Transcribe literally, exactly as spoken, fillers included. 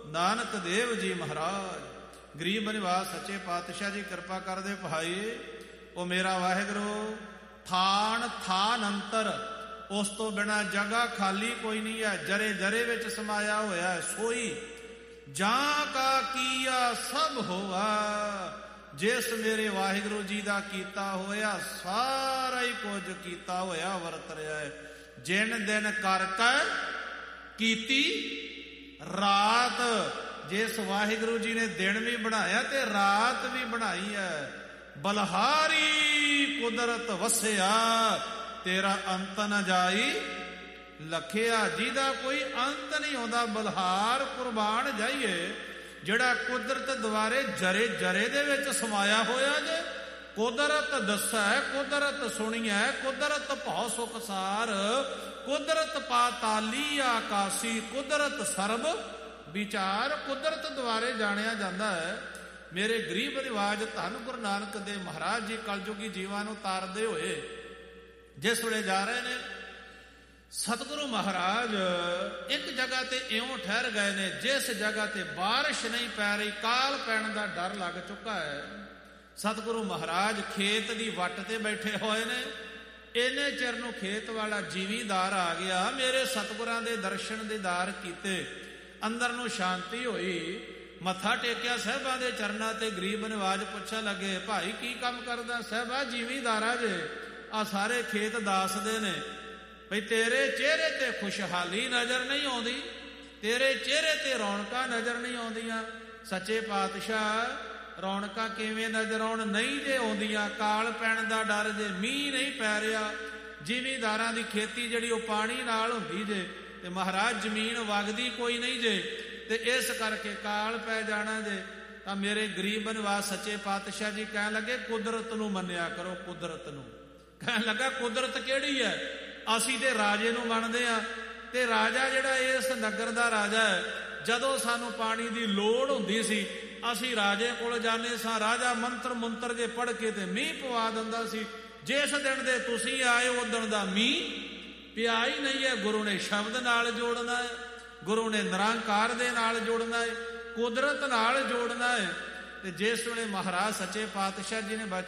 ਨਾਨਕ ਦੇਵ ਜੀ ਮਹਾਰਾਜ। ਗਰੀਬ ਨਿਵਾਸ ਸੱਚੇ ਪਾਤਸ਼ਾਹ ਜੀ ਕਿਰਪਾ ਕਰਦੇ ਭਾਈ, ਉਹ ਮੇਰਾ ਵਾਹਿਗੁਰੂ ਥਾਨ ਥਾਨ ਅੰਤਰ, ਉਸ ਤੋਂ ਬਿਨਾਂ ਜਗ੍ਹਾ ਖਾਲੀ ਕੋਈ ਨਹੀਂ ਹੈ, ਜਰੇ ਜਰੇ ਵਿੱਚ ਸਮਾਇਆ ਹੋਇਆ। ਸੋਈ ਜਾਂ ਕਾ ਕੀਆ ਸਭ ਹੋਆ, ਜਿਸ ਮੇਰੇ ਵਾਹਿਗੁਰੂ ਜੀ ਦਾ ਕੀਤਾ ਹੋਇਆ ਸਾਰਾ ਹੀ ਕੁਝ ਕੀਤਾ ਹੋਇਆ ਵਰਤ ਰਿਹਾ ਹੈ। ਜਿਨ ਦਿਨ ਕਰ ਕਰ ਕੀਤੀ ਰਾਤ, ਜਿਸ ਵਾਹਿਗੁਰੂ ਜੀ ਨੇ ਦਿਨ ਵੀ ਬਣਾਇਆ ਤੇ ਰਾਤ ਵੀ ਬਣਾਈ ਹੈ। ਬਲਹਾਰੀ ਕੁਦਰਤ ਵਸਿਆ, ਤੇਰਾ ਅੰਤ ਨ ਜਾਈ ਲਖਿਆ, ਜਿਹਦਾ ਕੋਈ ਅੰਤ ਨਹੀਂ ਆਉਂਦਾ। ਬਲਹਾਰ ਕੁਰਬਾਨ ਜਾਈਏ, ਜਿਹੜਾ ਕੁਦਰਤ ਦੁਆਰੇ ਜਰੇ ਜਰੇ ਦੇ ਵਿੱਚ ਸਮਾਇਆ ਹੋਇਆ ਜੇ। ਕੁਦਰਤ ਦੱਸੈ ਕੁਦਰਤ ਸੁਣੀਐ, ਕੁਦਰਤ ਭਉ ਸੁਖਸਾਰ, ਕੁਦਰਤ ਪਾਤਾਲੀ ਆਕਾਸੀ, ਕੁਦਰਤ ਸਰਬ ਵਿਚਾਰ। ਕੁਦਰਤ ਦੁਆਰੇ ਜਾਣਿਆ ਜਾਂਦਾ ਹੈ। ਮੇਰੇ ਗਰੀਬ ਰਿਵਾਜ ਧੰਨ ਗੁਰੂ ਨਾਨਕ ਦੇਵ ਮਹਾਰਾਜ ਜੀ ਕਲਯੁਗੀ ਜੀਵਾਂ ਨੂੰ ਤਾਰਦੇ ਹੋਏ ਜਿਸ ਵੇਲੇ ਜਾ ਰਹੇ ਨੇ, ਸਤਿਗੁਰੂ ਮਹਾਰਾਜ ਇੱਕ ਜਗ੍ਹਾ ਤੇ ਇਉਂ ਠਹਿਰ ਗਏ ਨੇ ਜਿਸ ਜਗ੍ਹਾ ਤੇ ਬਾਰਿਸ਼ ਨਹੀਂ ਪੈ ਰਹੀ, ਕਾਲ ਪੈਣ ਦਾ ਡਰ ਲੱਗ ਚੁੱਕਾ ਹੈ। ਸਤਿਗੁਰੂ ਮਹਾਰਾਜ ਖੇਤ ਦੀ ਵੱਟ ਤੇ ਬੈਠੇ ਹੋਏ ਨੇ। ਇੰਨੇ ਚਿਰ ਨੂੰ ਖੇਤ ਵਾਲਾ ਜ਼ਿਮੀਂਦਾਰ ਆ ਗਿਆ। ਮੇਰੇ ਸਤਿਗੁਰਾਂ ਦੇ ਦਰਸ਼ਨ ਦੀਦਾਰ ਕੀਤੇ, ਅੰਦਰ ਨੂੰ ਸ਼ਾਂਤੀ ਹੋਈ, ਮੱਥਾ ਟੇਕਿਆ ਸਾਹਿਬਾਂ ਦੇ ਚਰਨਾਂ ਤੇ। ਗਰੀਬ ਨਿਵਾਜ ਪੁੱਛਣ ਲੱਗੇ, ਭਾਈ ਕੀ ਕੰਮ ਕਰਦਾ? ਸਾਹਿਬਾ ਜ਼ਿਮੀਂਦਾਰਾ ਜੇ, ਆ ਸਾਰੇ ਖੇਤ ਦੱਸਦੇ ਨੇ ਭਈ ਤੇਰੇ ਚਿਹਰੇ ਤੇ ਖੁਸ਼ਹਾਲੀ ਨਜ਼ਰ ਨਹੀਂ ਆਉਂਦੀ, ਤੇਰੇ ਚਿਹਰੇ ਤੇ ਰੌਣਕਾਂ ਨਜ਼ਰ ਨਹੀਂ ਆਉਂਦੀਆਂ। ਸੱਚੇ ਪਾਤਸ਼ਾਹ ਰੌਣਕਾਂ ਕਿਵੇਂ ਨਜ਼ਰ ਆਉਣ? ਨਹੀਂ ਜੇ ਆਉਂਦੀਆਂ, ਕਾਲ ਪੈਣ ਦਾ ਡਰ ਜੇ, ਮੀਂਹ ਨਹੀਂ ਪੈ ਰਿਹਾ। ਜ਼ਿਮੀਂਦਾਰਾਂ ਦੀ ਖੇਤੀ ਜਿਹੜੀ ਉਹ ਪਾਣੀ ਨਾਲ ਹੁੰਦੀ ਜੇ, ਤੇ ਮਹਾਰਾਜ ਜ਼ਮੀਨ ਵਗਦੀ ਕੋਈ ਨਹੀਂ ਜੇ, ਤੇ ਇਸ ਕਰਕੇ ਕਾਲ ਪੈ ਜਾਣਾ ਜੇ। ਤਾਂ ਮੇਰੇ ਗਰੀਬ ਨਿਵਾਸ ਸੱਚੇ ਪਾਤਸ਼ਾਹ ਜੀ ਕਹਿਣ ਲੱਗੇ, ਕੁਦਰਤ ਨੂੰ ਮੰਨਿਆ ਕਰੋ। ਕੁਦਰਤ ਨੂੰ ਕਹਿਣ ਲੱਗਾ, ਕੁਦਰਤ ਕਿਹੜੀ ਹੈ? ਅਸੀਂ ਤੇ ਰਾਜੇ ਨੂੰ ਮੰਨਦੇ ਹਾਂ, ਤੇ ਰਾਜਾ ਜਿਹੜਾ ਇਸ ਨਗਰ ਦਾ ਰਾਜਾ ਹੈ, ਜਦੋਂ ਸਾਨੂੰ ਪਾਣੀ ਦੀ ਲੋੜ ਹੁੰਦੀ ਸੀ ਅਸੀਂ ਰਾਜੇ ਕੋਲ ਜਾਂਦੇ ਸਾਂ। ਰਾਜਾ ਮੰਤਰ ਮੰਤਰ ਜੇ ਪੜ੍ਹ ਕੇ ਤੇ ਮੀਂਹ ਪਵਾ ਦਿੰਦਾ ਸੀ। ਜਿਸ ਦਿਨ ਦੇ ਤੁਸੀਂ ਆਏ ਉਦਣ ਦਾ ਮੀਂਹ ਪਿਆ ਹੀ ਨਹੀਂ ਹੈ। ਗੁਰੂ ਨੇ ਸ਼ਬਦ ਨਾਲ ਜੋੜਨਾ ਹੈ, ਗੁਰੂ ਨੇ ਨਿਰੰਕਾਰ ਦੇ ਨਾਲ ਜੋੜਨਾ ਹੈ, ਕੁਦਰਤ ਨਾਲ ਜੋੜਨਾ ਹੈ। ਤੇ ਜਿਸ ਵੇਲੇ ਮਹਾਰਾਜ ਸੱਚੇ ਪਾਤਸ਼ਾਹ ਜੀ ਨੇ ਬਚਨ